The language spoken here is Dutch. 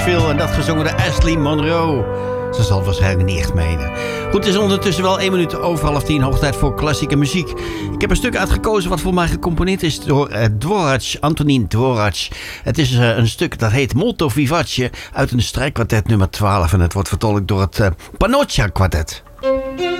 Nashville. En dat gezongen door Ashley Monroe. Ze zal het waarschijnlijk niet echt menen. Goed, het is ondertussen wel 1 minuut over 9:30. Hoog tijd voor klassieke muziek. Ik heb een stuk uitgekozen wat voor mij gecomponeerd is door Dvorak, Antonín Dvorak. Het is een stuk dat heet Molto Vivace uit een strijkkwartet nummer 12. En het wordt vertolkt door het Pannocchia Quartet.